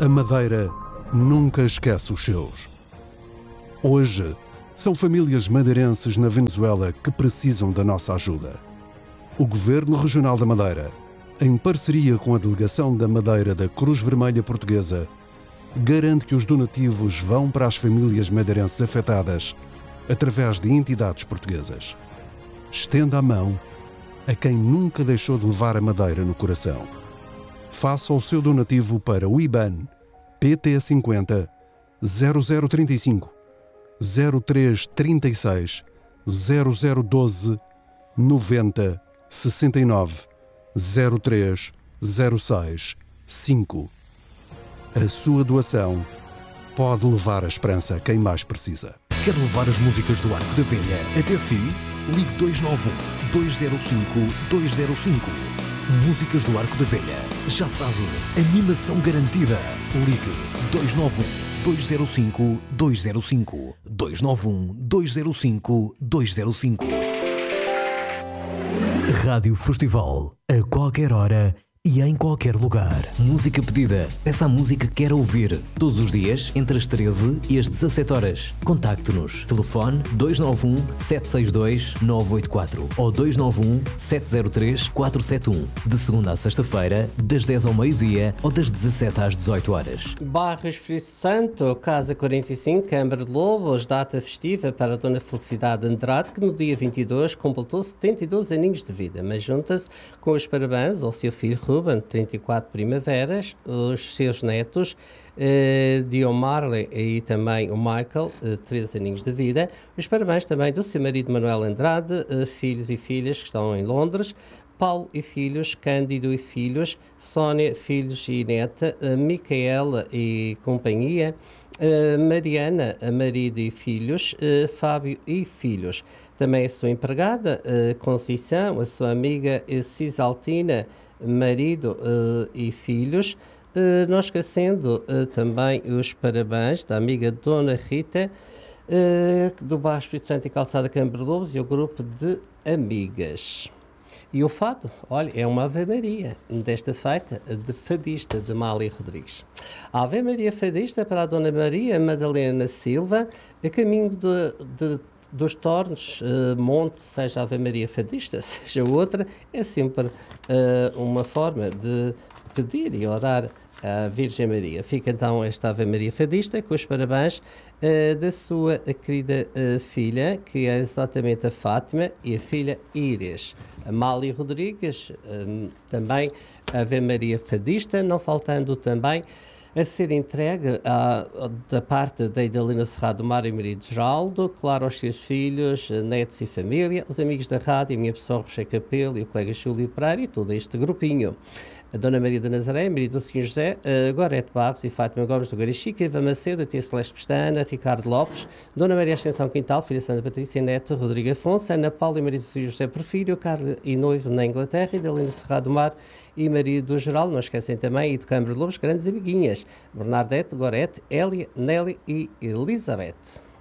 A Madeira nunca esquece os seus. Hoje, são famílias madeirenses na Venezuela que precisam da nossa ajuda. O Governo Regional da Madeira, em parceria com a Delegação da Madeira da Cruz Vermelha Portuguesa, garante que os donativos vão para as famílias madeirenses afetadas através de entidades portuguesas. Estenda a mão a quem nunca deixou de levar a Madeira no coração. Faça o seu donativo para o IBAN PT50 0035 0336 0012 90 69 03 06 5. A sua doação pode levar a esperança a quem mais precisa. Quer levar as músicas do Arco da Velha até si? Ligue 291 205 205. Músicas do Arco da Velha. Já sabe, animação garantida. Ligue 291 205 205. 291 205 205. Rádio Festival. A qualquer hora e em qualquer lugar. Música pedida. Peça a música que quer ouvir. Todos os dias, entre as 13 e as 17 horas. Contacte-nos. Telefone 291 762 984 ou 291 703 471. De segunda a sexta-feira, das 10 ao meio-dia ou das 17 às 18 horas. Bairro Espírito Santo, Casa 45, Câmara de Lobos, data festiva para a Dona Felicidade Andrade, que no dia 22 completou 72 aninhos de vida, mas junta-se com os parabéns ao seu filho Ruben, 34 primaveras, os seus netos, Diomarle e também o Michael, 3 aninhos de vida. Os parabéns também do seu marido Manuel Andrade, filhos e filhas que estão em Londres, Paulo e filhos, Cândido e filhos, Sónia, filhos e neta, Micaela e companhia, Mariana, marido e filhos, Fábio e filhos. Também a sua empregada, Conceição, a sua amiga Cisaltina, marido e filhos. Não esquecendo também os parabéns da amiga Dona Rita, do Bairro Espírito Santo e Calçada Câmara de Lobos, e o grupo de amigas. E o fado, olha, é uma Ave Maria desta feita de fadista de Mália Rodrigues. A Ave Maria fadista para a Dona Maria Madalena Silva, a caminho dos Tornos, Monte, seja a Ave Maria fadista, seja outra, é sempre uma forma de pedir e orar à Virgem Maria. Fica então esta Ave Maria fadista com os parabéns da sua querida filha, que é exatamente a Fátima, e a filha Íris. Amália Rodrigues, também a Ave Maria fadista, não faltando também a ser entregue da parte da Idalina Serrado do Mário Marido Geraldo, claro, aos seus filhos, netos e família, os amigos da rádio, a minha pessoa, Rocher Capelo e o colega Júlio Pereira e todo este grupinho. A Dona Maria da Nazaré, marido do Sr. José, Gorete Barros e Fátima Gomes do Garichica, Eva Macedo, a Tia Celeste Pestana, Ricardo Lopes, Dona Maria Ascensão Quintal, filha Santa Patrícia Neto, Rodrigo Afonso, Ana Paula e marido do Sr. José Porfírio, Carlos e noivo na Inglaterra, e Idalina Serrado do Mar e marido do Geral, não esquecem também, e de Câmara de Lobos, grandes amiguinhas, Bernadette, Gorete, Hélia, Nelly e Elizabeth.